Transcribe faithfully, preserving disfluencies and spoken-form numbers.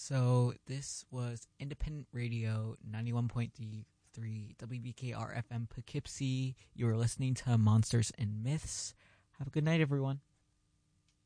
So this was Independent Radio ninety-one point three W B K R F M Poughkeepsie. You were listening to Monsters and Myths. Have a good night, everyone.